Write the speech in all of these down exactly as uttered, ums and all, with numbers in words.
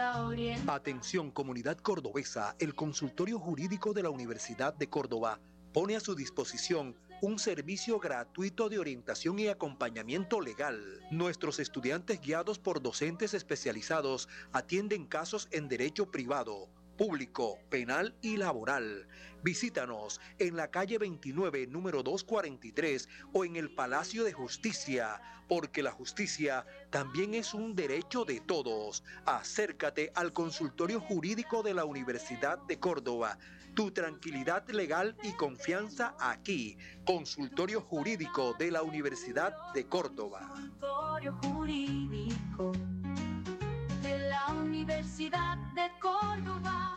está orientado. Atención, comunidad cordobesa, el Consultorio Jurídico de la Universidad de Córdoba pone a su disposición un servicio gratuito de orientación y acompañamiento legal. Nuestros estudiantes, guiados por docentes especializados, atienden casos en derecho privado, público, penal y laboral. Visítanos en la calle veintinueve, número doscientos cuarenta y tres o en el Palacio de Justicia, porque la justicia también es un derecho de todos. Acércate al Consultorio Jurídico de la Universidad de Córdoba. Tu tranquilidad legal y confianza aquí. Consultorio Jurídico de la Universidad de Córdoba. Consultorio Jurídico de la Universidad de Córdoba.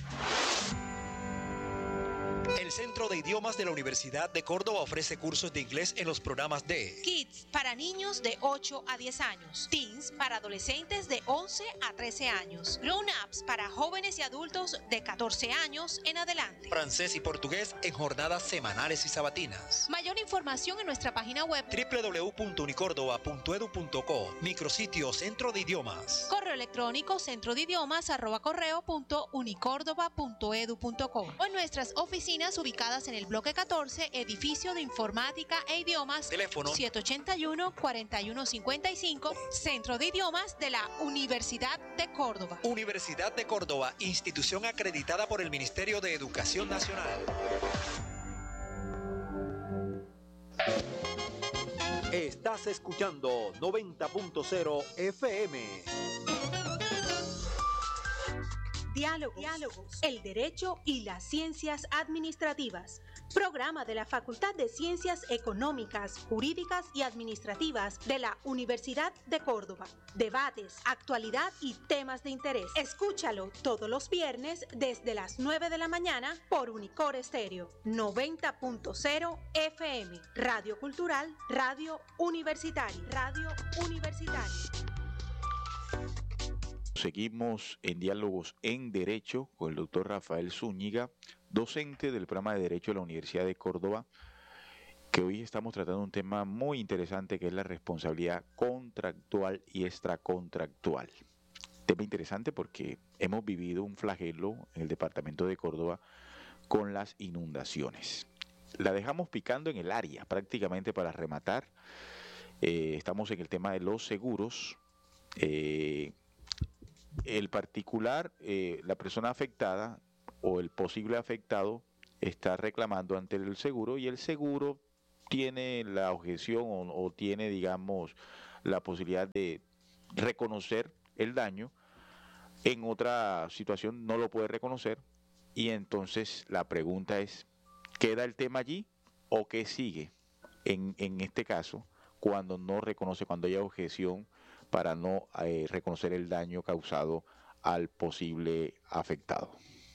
El Centro de Idiomas de la Universidad de Córdoba ofrece cursos de inglés en los programas de Kids para niños de ocho a diez años, Teens para adolescentes de once a trece años, Grown Ups para jóvenes y adultos de catorce años en adelante, francés y portugués en jornadas semanales y sabatinas. Mayor información en nuestra página web doble u doble u doble u punto unicórdoba punto edu punto co, micrositio Centro de Idiomas. Correo electrónico centro de idiomas arroba correo punto unicórdoba punto edu punto co o en nuestras oficinas ubicadas en el bloque catorce, edificio de informática e idiomas, teléfono siete ochenta y uno, cuarenta y uno cincuenta y cinco, Centro de Idiomas de la Universidad de Córdoba. Universidad de Córdoba, institución acreditada por el Ministerio de Educación Nacional. Estás escuchando noventa punto cero F M. Diálogos, Diálogos, el derecho y las ciencias administrativas. Programa de la Facultad de Ciencias Económicas, Jurídicas y Administrativas de la Universidad de Córdoba. Debates, actualidad y temas de interés. Escúchalo todos los viernes desde las nueve de la mañana por Unicor Estéreo noventa punto cero F M. Radio Cultural, Radio Universitaria. Radio Universitaria. Seguimos en Diálogos en Derecho con el doctor Rafael Zúñiga, docente del programa de Derecho de la Universidad de Córdoba, que hoy estamos tratando un tema muy interesante que es la responsabilidad contractual y extracontractual. Tema interesante porque hemos vivido un flagelo en el departamento de Córdoba con las inundaciones. La dejamos picando en el área prácticamente para rematar. Eh, estamos en el tema de los seguros. Eh, El particular, eh, la persona afectada o el posible afectado está reclamando ante el seguro y el seguro tiene la objeción o, o tiene, digamos, la posibilidad de reconocer el daño. En otra situación no lo puede reconocer y entonces la pregunta es, ¿queda el tema allí o qué sigue en, en este caso cuando no reconoce, cuando hay objeción para no eh, reconocer el daño causado al posible afectado?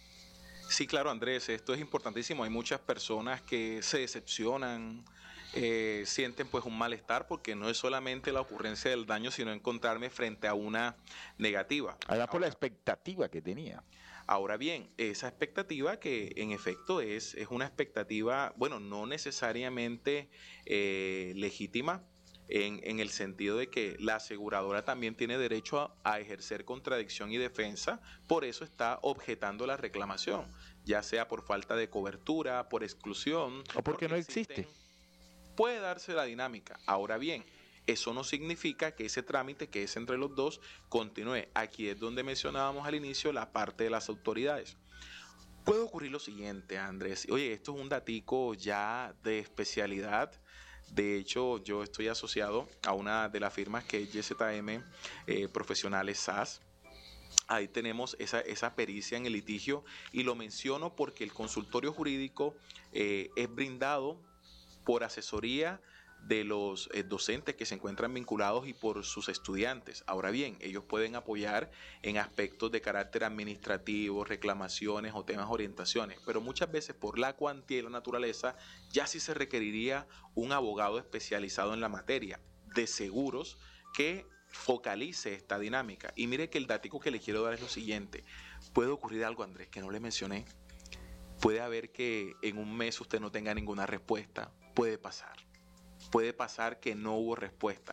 Sí, claro, Andrés, esto es importantísimo. Hay muchas personas que se decepcionan, eh, sienten pues un malestar porque no es solamente la ocurrencia del daño, sino encontrarme frente a una negativa. Además por la expectativa que tenía. Ahora bien, esa expectativa que en efecto es, es una expectativa, bueno, no necesariamente eh, legítima, En, en el sentido de que la aseguradora también tiene derecho a, a ejercer contradicción y defensa, por eso está objetando la reclamación, ya sea por falta de cobertura, por exclusión. O porque no existe. Puede darse la dinámica. Ahora bien, eso no significa que ese trámite que es entre los dos continúe. Aquí es donde mencionábamos al inicio la parte de las autoridades. Puede ocurrir lo siguiente, Andrés. Oye, esto es un datico ya de especialidad. De hecho, yo estoy asociado a una de las firmas que es Y Z M eh, Profesionales S A S. Ahí tenemos esa, esa pericia en el litigio y lo menciono porque el consultorio jurídico eh, es brindado por asesoría de los eh, docentes que se encuentran vinculados y por sus estudiantes. Ahora bien, ellos pueden apoyar en aspectos de carácter administrativo, reclamaciones o temas orientaciones, pero muchas veces por la cuantía y la naturaleza ya sí se requeriría un abogado especializado en la materia de seguros que focalice esta dinámica. Y mire que el datico que le quiero dar es lo siguiente. Puede ocurrir algo, Andrés, que no le mencioné. Puede haber que en un mes usted no tenga ninguna respuesta. Puede pasar. Puede pasar que no hubo respuesta.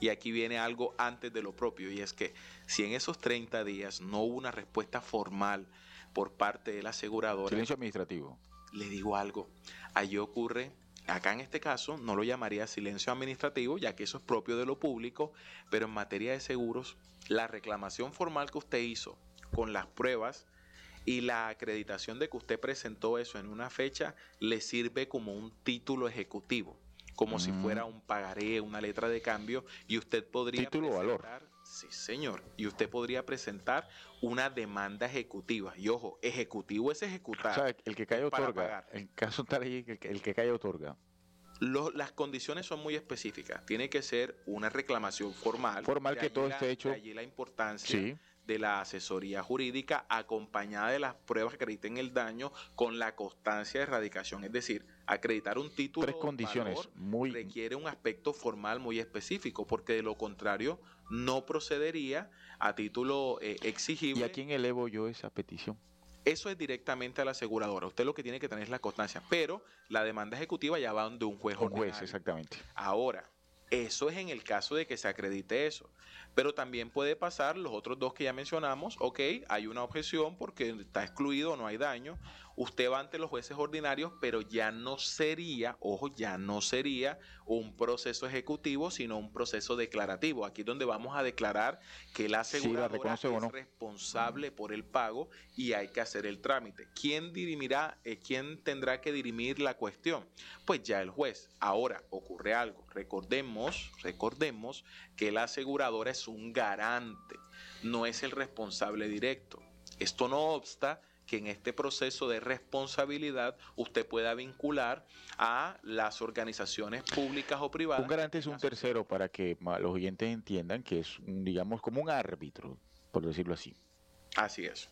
Y aquí viene algo antes de lo propio, y es que si en esos treinta días no hubo una respuesta formal por parte de la aseguradora, silencio administrativo, le digo algo, allí ocurre, acá en este caso no lo llamaría silencio administrativo, ya que eso es propio de lo público, pero en materia de seguros, la reclamación formal que usted hizo con las pruebas y la acreditación de que usted presentó eso en una fecha le sirve como un título ejecutivo, como mm. si fuera un pagaré, una letra de cambio, y usted podría título presentar, valor. Sí, señor, y usted podría presentar una demanda ejecutiva. Y ojo, ejecutivo es ejecutar. O sea, el que cae otorga. Pagar. En caso tal, el que, el que cae otorga. Los, las condiciones son muy específicas. Tiene que ser una reclamación formal. Formal que todo la, esté hecho. De allí la importancia sí. de la asesoría jurídica acompañada de las pruebas que acrediten el daño con la constancia de erradicación. Es decir, acreditar un título Tres condiciones valor muy... requiere un aspecto formal muy específico, porque de lo contrario no procedería a título eh, exigible. ¿Y a quién elevo yo esa petición? Eso es directamente a la aseguradora. Usted lo que tiene que tener es la constancia, pero la demanda ejecutiva ya va de un juez. Un juez, exactamente. Ahora, eso es en el caso de que se acredite eso. Pero también puede pasar los otros dos que ya mencionamos. Ok, hay una objeción porque está excluido, no hay daño. Usted va ante los jueces ordinarios, pero ya no sería, ojo, ya no sería un proceso ejecutivo, sino un proceso declarativo. Aquí es donde vamos a declarar que la aseguradora sí, la es no. responsable por el pago y hay que hacer el trámite. ¿Quién dirimirá, eh, quién tendrá que dirimir la cuestión? Pues ya el juez. Ahora ocurre algo. Recordemos, recordemos que la aseguradora es un garante, no es el responsable directo. Esto no obsta que en este proceso de responsabilidad usted pueda vincular a las organizaciones públicas o privadas. Un garante es un tercero, para que los oyentes entiendan que es, un, digamos, como un árbitro, por decirlo así. Así es.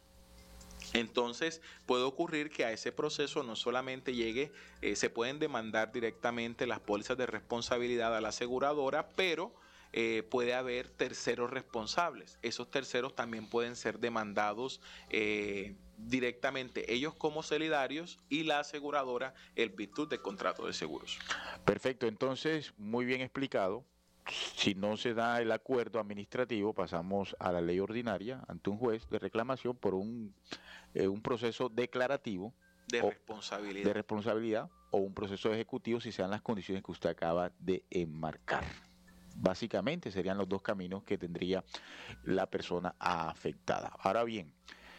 Entonces puede ocurrir que a ese proceso no solamente llegue, eh, se pueden demandar directamente las pólizas de responsabilidad a la aseguradora, pero Eh, puede haber terceros responsables. Esos terceros también pueden ser demandados eh, directamente, ellos como solidarios y la aseguradora en virtud del contrato de seguros. Perfecto, entonces muy bien explicado. Si no se da el acuerdo administrativo, pasamos a la ley ordinaria ante un juez de reclamación por un, eh, un proceso declarativo de o, responsabilidad. de responsabilidad o un proceso ejecutivo si se dan las condiciones que usted acaba de enmarcar. Básicamente serían los dos caminos que tendría la persona afectada. Ahora bien,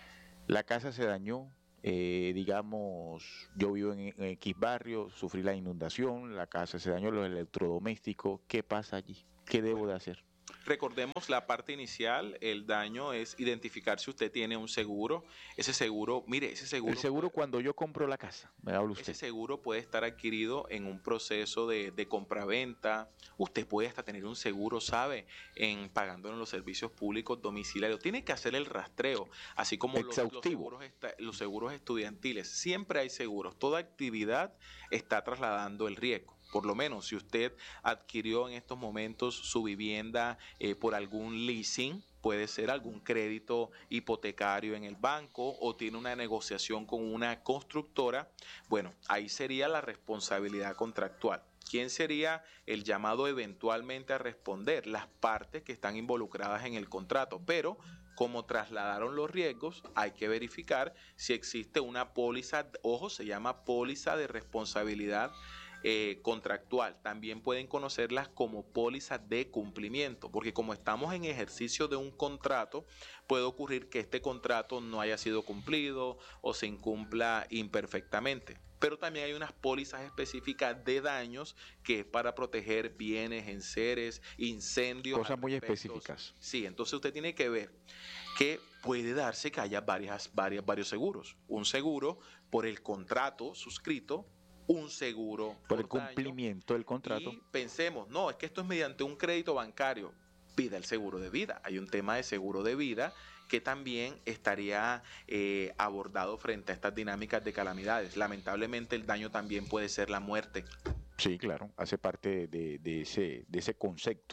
la casa se dañó, eh, digamos, yo vivo en, en X barrio, sufrí la inundación, la casa se dañó, los electrodomésticos, ¿qué pasa allí? ¿Qué debo de hacer? Recordemos la parte inicial, el daño es identificar si usted tiene un seguro. Ese seguro, mire, ese seguro... El seguro puede, cuando yo compro la casa, me habla usted. Ese seguro puede estar adquirido en un proceso de, de compraventa. Usted puede hasta tener un seguro, ¿sabe? En pagando en los servicios públicos domiciliarios. Tiene que hacer el rastreo, así como los, los, seguros, los seguros estudiantiles. Siempre hay seguros. Toda actividad está trasladando el riesgo. Por lo menos si usted adquirió en estos momentos su vivienda eh, por algún leasing, puede ser algún crédito hipotecario en el banco o tiene una negociación con una constructora, bueno, ahí sería la responsabilidad contractual. ¿Quién sería el llamado eventualmente a responder? Las partes que están involucradas en el contrato, pero como trasladaron los riesgos, hay que verificar si existe una póliza, ojo, se llama póliza de responsabilidad Eh, contractual. También pueden conocerlas como pólizas de cumplimiento, porque como estamos en ejercicio de un contrato, puede ocurrir que este contrato no haya sido cumplido o se incumpla imperfectamente. Pero también hay unas pólizas específicas de daños que es para proteger bienes, enseres, incendios. Cosas muy específicas. Sí, entonces usted tiene que ver que puede darse que haya varias, varias, varios seguros. Un seguro por el contrato suscrito, un seguro por, por el cumplimiento del contrato. Y pensemos, no, es que esto es mediante un crédito bancario. Pida el seguro de vida. Hay un tema de seguro de vida que también estaría eh, abordado frente a estas dinámicas de calamidades. Lamentablemente el daño también puede ser la muerte. Sí, claro, hace parte de, de, ese, de ese concepto.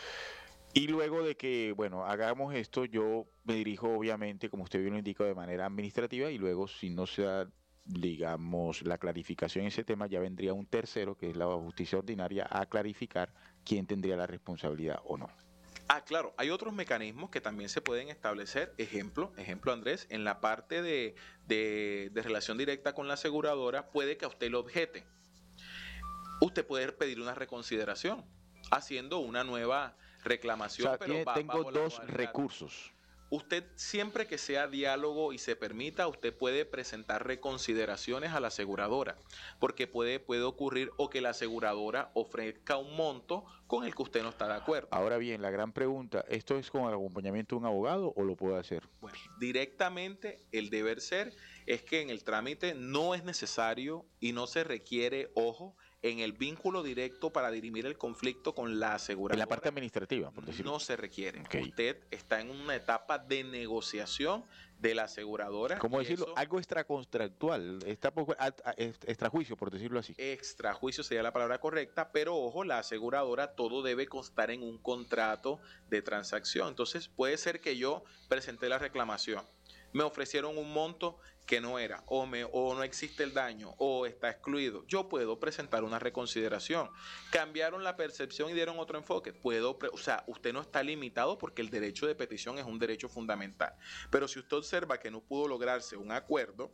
Y luego de que, bueno, hagamos esto, yo me dirijo obviamente, como usted bien lo indica, de manera administrativa y luego si no se da, digamos, la clarificación en ese tema, ya vendría un tercero, que es la justicia ordinaria, a clarificar quién tendría la responsabilidad o no. Ah, claro, hay otros mecanismos que también se pueden establecer. Ejemplo, ejemplo Andrés, en la parte de, de, de relación directa con la aseguradora, puede que a usted lo objete. Usted puede pedir una reconsideración, haciendo una nueva reclamación. O sea, pero tiene, va, tengo bajo la dos modalidad. recursos. Usted, siempre que sea diálogo y se permita, usted puede presentar reconsideraciones a la aseguradora, porque puede, puede ocurrir o que la aseguradora ofrezca un monto con el que usted no está de acuerdo. Ahora bien, la gran pregunta, ¿esto es con el acompañamiento de un abogado o lo puede hacer? Bueno, directamente el deber ser es que en el trámite no es necesario y no se requiere, ojo, en el vínculo directo para dirimir el conflicto con la aseguradora. En la parte administrativa, por decirlo. No se requiere. Okay. Usted está en una etapa de negociación de la aseguradora. ¿Cómo decirlo? Eso, algo extracontractual, está por, extrajuicio, por decirlo así. Extrajuicio sería la palabra correcta, pero ojo, la aseguradora, todo debe constar en un contrato de transacción. Entonces puede ser que yo presenté la reclamación, me ofrecieron un monto que no era, o, me, o no existe el daño, o está excluido. Yo puedo presentar una reconsideración. Cambiaron la percepción y dieron otro enfoque. Puedo, o sea, usted no está limitado porque el derecho de petición es un derecho fundamental. Pero si usted observa que no pudo lograrse un acuerdo,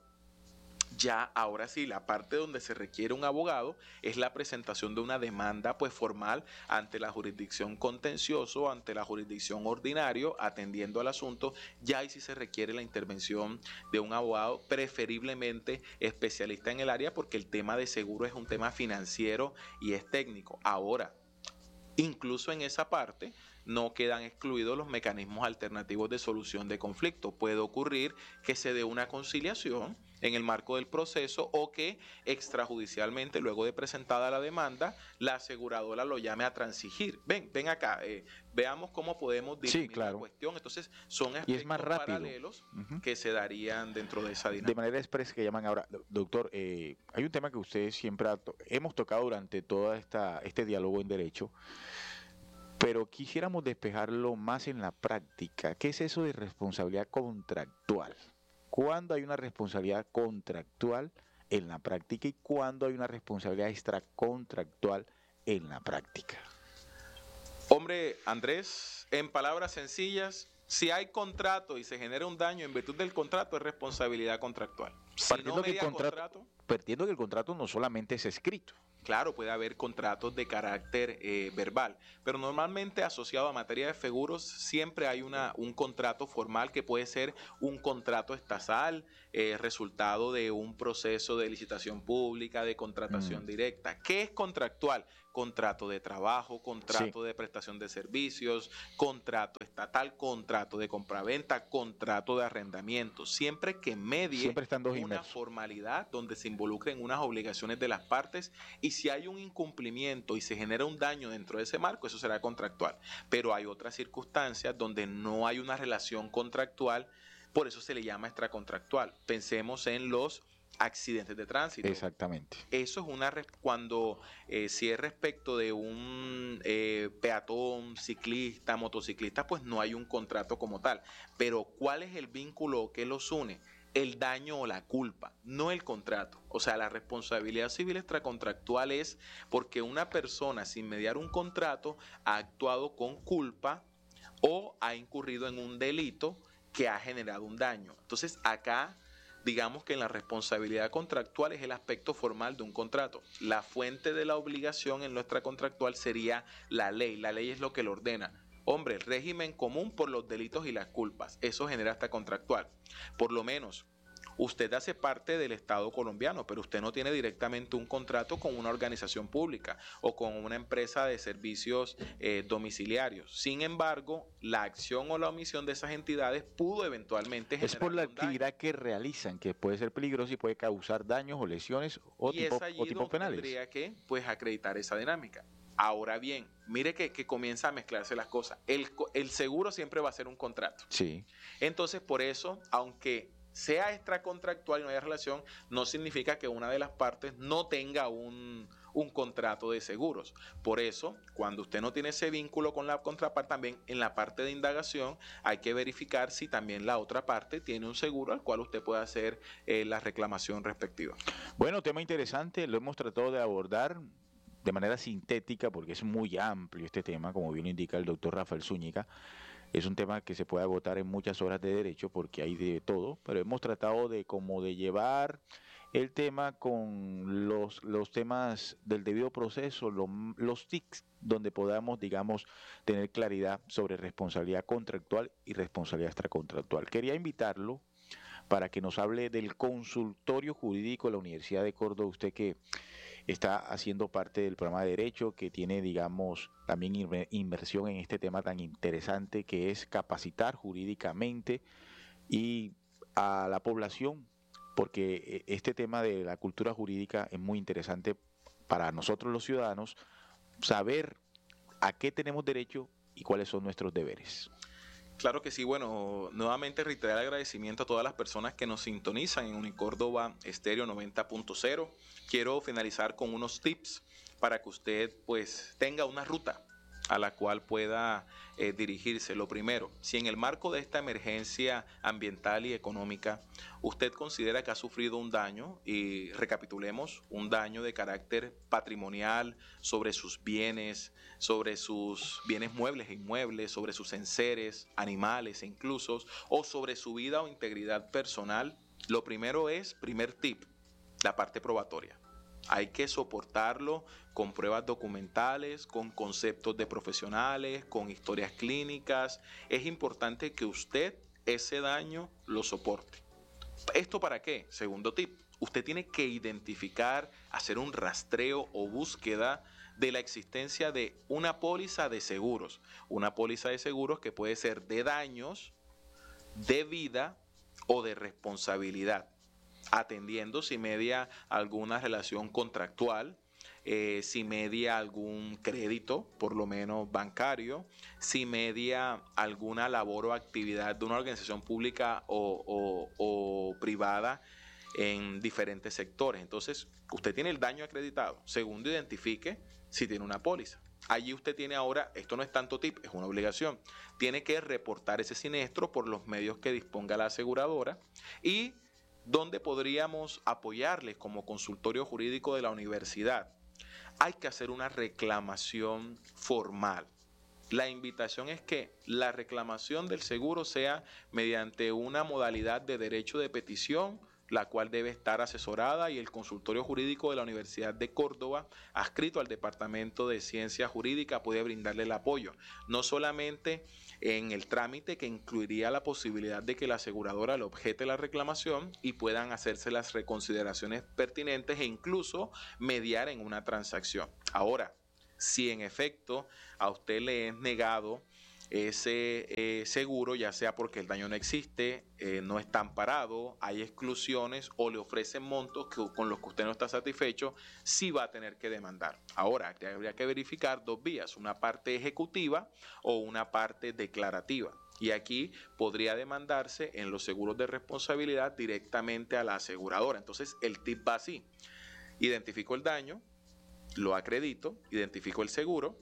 ya ahora sí, la parte donde se requiere un abogado es la presentación de una demanda pues formal ante la jurisdicción contencioso, ante la jurisdicción ordinario, atendiendo al asunto. Ya ahí sí se requiere la intervención de un abogado, preferiblemente especialista en el área, porque el tema de seguro es un tema financiero y es técnico. Ahora, incluso en esa parte no quedan excluidos los mecanismos alternativos de solución de conflicto. Puede ocurrir que se dé una conciliación en el marco del proceso o que extrajudicialmente, luego de presentada la demanda, la aseguradora lo llame a transigir. Ven, ven acá, eh, veamos cómo podemos dirimir sí, claro. la cuestión. Entonces, son aspectos más paralelos uh-huh. que se darían dentro de esa dinámica. De manera expresa que llaman ahora. Doctor, eh, hay un tema que ustedes siempre ha to- hemos tocado durante todo esta, este diálogo en derecho, pero quisiéramos despejarlo más en la práctica. ¿Qué es eso de responsabilidad contractual? ¿Cuándo hay una responsabilidad contractual en la práctica y cuándo hay una responsabilidad extracontractual en la práctica? Hombre, Andrés, en palabras sencillas, si hay contrato y se genera un daño en virtud del contrato, es responsabilidad contractual. Si Partiendo, no que el contrato, contrato, partiendo que el contrato no solamente es escrito. Claro, puede haber contratos de carácter eh, verbal, pero normalmente asociado a materia de seguros siempre hay una, un contrato formal que puede ser un contrato estasal, eh, resultado de un proceso de licitación pública, de contratación mm. directa. ¿Qué es contractual? Contrato de trabajo, contrato sí. de prestación de servicios, contrato estatal, contrato de compraventa, contrato de arrendamiento. Siempre que medie Siempre están dos una inmersos. formalidad donde se involucren unas obligaciones de las partes, y si hay un incumplimiento y se genera un daño dentro de ese marco, eso será contractual. Pero hay otras circunstancias donde no hay una relación contractual, por eso se le llama extracontractual. Pensemos en los accidentes de tránsito. Exactamente. Eso es una cuando eh, si es respecto de un eh, peatón, ciclista, motociclista, pues no hay un contrato como tal. Pero ¿cuál es el vínculo que los une? El daño o la culpa, no el contrato. O sea, la responsabilidad civil extracontractual es porque una persona, sin mediar un contrato, ha actuado con culpa o ha incurrido en un delito que ha generado un daño. Entonces, acá digamos que en la responsabilidad contractual es el aspecto formal de un contrato. La fuente de la obligación en nuestra contractual sería la ley. La ley es lo que lo ordena. Hombre, el régimen común por los delitos y las culpas. Eso genera hasta contractual. Por lo menos, usted hace parte del Estado colombiano, pero usted no tiene directamente un contrato con una organización pública o con una empresa de servicios eh, domiciliarios. Sin embargo, la acción o la omisión de esas entidades pudo eventualmente generar. Es por la un actividad daño. que realizan, que puede ser peligrosa y puede causar daños o lesiones o y tipo, es allí o tipos donde penales. Tendría que pues, acreditar esa dinámica. Ahora bien, mire que, que comienza a mezclarse las cosas. El, el seguro siempre va a ser un contrato. Sí. Entonces, por eso, aunque sea extracontractual y no haya relación, no significa que una de las partes no tenga un, un contrato de seguros. Por eso, cuando usted no tiene ese vínculo con la contraparte, también en la parte de indagación hay que verificar si también la otra parte tiene un seguro al cual usted puede hacer eh, la reclamación respectiva. Bueno, tema interesante, lo hemos tratado de abordar de manera sintética, porque es muy amplio este tema, como bien indica el doctor Rafael Zúñiga. Es un tema que se puede agotar en muchas horas de derecho porque hay de todo, pero hemos tratado de como de llevar el tema con los, los temas del debido proceso, lo, los tics, donde podamos, digamos, tener claridad sobre responsabilidad contractual y responsabilidad extracontractual. Quería invitarlo para que nos hable del consultorio jurídico de la Universidad de Córdoba, usted que está haciendo parte del programa de Derecho, que tiene, digamos, también inversión en este tema tan interesante que es capacitar jurídicamente y a la población, porque este tema de la cultura jurídica es muy interesante para nosotros los ciudadanos, saber a qué tenemos derecho y cuáles son nuestros deberes. Claro que sí, bueno, nuevamente reiterar el agradecimiento a todas las personas que nos sintonizan en Unicórdoba Estéreo noventa punto cero. Quiero finalizar con unos tips para que usted pues tenga una ruta a la cual pueda eh, dirigirse. Lo primero, si en el marco de esta emergencia ambiental y económica usted considera que ha sufrido un daño, y recapitulemos, un daño de carácter patrimonial sobre sus bienes, sobre sus bienes muebles e inmuebles, sobre sus enseres, animales e incluso, o sobre su vida o integridad personal, lo primero es, primer tip, la parte probatoria. Hay que soportarlo con pruebas documentales, con conceptos de profesionales, con historias clínicas. Es importante que usted ese daño lo soporte. ¿Esto para qué? Segundo tip, usted tiene que identificar, hacer un rastreo o búsqueda de la existencia de una póliza de seguros. Una póliza de seguros que puede ser de daños, de vida o de responsabilidad, atendiendo si media alguna relación contractual, eh, si media algún crédito, por lo menos bancario, si media alguna labor o actividad de una organización pública o, o, o privada en diferentes sectores. Entonces, usted tiene el daño acreditado. Segundo, identifique si tiene una póliza. Allí usted tiene ahora, esto no es tanto tip, es una obligación, tiene que reportar ese siniestro por los medios que disponga la aseguradora. Y ¿dónde podríamos apoyarles como consultorio jurídico de la universidad? Hay que hacer una reclamación formal. La invitación es que la reclamación del seguro sea mediante una modalidad de derecho de petición, la cual debe estar asesorada, y el consultorio jurídico de la Universidad de Córdoba, adscrito al Departamento de Ciencia Jurídica, puede brindarle el apoyo, no solamente en el trámite, que incluiría la posibilidad de que la aseguradora le objete la reclamación y puedan hacerse las reconsideraciones pertinentes e incluso mediar en una transacción. Ahora, si en efecto a usted le es negado ese eh, seguro, ya sea porque el daño no existe, eh, no está amparado, hay exclusiones o le ofrecen montos que, con los que usted no está satisfecho, sí va a tener que demandar. Ahora, habría que verificar dos vías, una parte ejecutiva o una parte declarativa. Y aquí podría demandarse en los seguros de responsabilidad directamente a la aseguradora. Entonces, el tip va así: identifico el daño, lo acredito, identifico el seguro,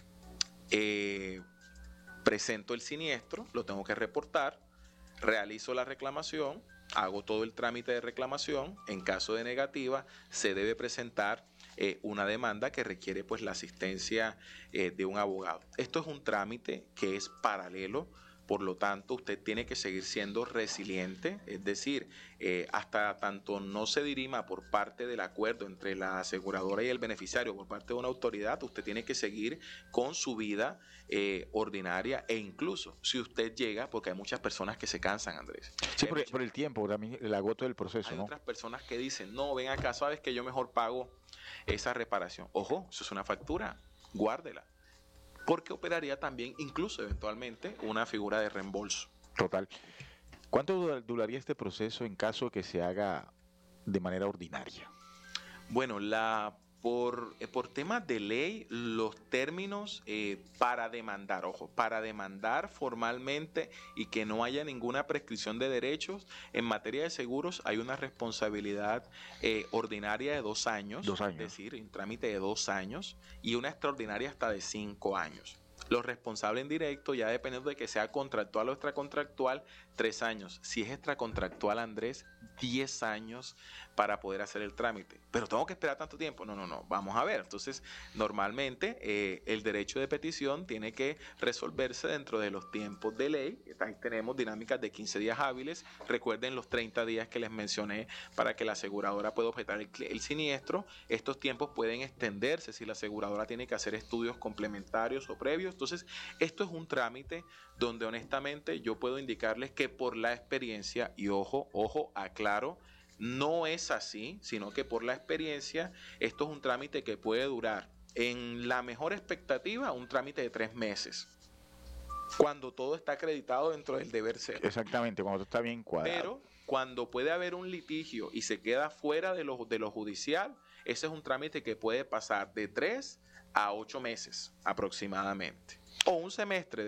eh, presento el siniestro, lo tengo que reportar, realizo la reclamación, hago todo el trámite de reclamación. En caso de negativa, se debe presentar eh, una demanda que requiere pues la asistencia eh, de un abogado. Esto es un trámite que es paralelo. Por lo tanto, usted tiene que seguir siendo resiliente, es decir, eh, hasta tanto no se dirima por parte del acuerdo entre la aseguradora y el beneficiario por parte de una autoridad, usted tiene que seguir con su vida eh, ordinaria, e incluso si usted llega, porque hay muchas personas que se cansan, Andrés. Sí, por, muchas, por el tiempo, también el agoto del proceso, hay ¿no? otras personas que dicen, no, ven acá, sabes que yo mejor pago esa reparación. Ojo, eso es una factura, guárdela, porque operaría también incluso eventualmente una figura de reembolso. Total. ¿Cuánto duraría este proceso en caso que se haga de manera ordinaria? Bueno, la por, eh, por temas de ley, los términos eh, para demandar, ojo, para demandar formalmente y que no haya ninguna prescripción de derechos, en materia de seguros hay una responsabilidad eh, ordinaria de dos años, dos años, es decir, un trámite de dos años, y una extraordinaria hasta de cinco años. Los responsables indirectos, ya dependiendo de que sea contractual o extracontractual, tres años. Si es extracontractual, Andrés, diez años para poder hacer el trámite. Pero tengo que esperar tanto tiempo. No, no, no. Vamos a ver. Entonces, normalmente eh, el derecho de petición tiene que resolverse dentro de los tiempos de ley. Ahí tenemos dinámicas de quince días hábiles. Recuerden los treinta días que les mencioné para que la aseguradora pueda objetar el, el siniestro. Estos tiempos pueden extenderse si la aseguradora tiene que hacer estudios complementarios o previos. Entonces, esto es un trámite donde honestamente yo puedo indicarles que por la experiencia, y ojo, ojo, aclaro, no es así, sino que por la experiencia, esto es un trámite que puede durar, en la mejor expectativa, un trámite de tres meses. Cuando todo está acreditado dentro del deber ser. Exactamente, cuando todo está bien cuadrado. Pero cuando puede haber un litigio y se queda fuera de lo, de lo judicial, ese es un trámite que puede pasar de tres a ocho meses aproximadamente. O un semestre.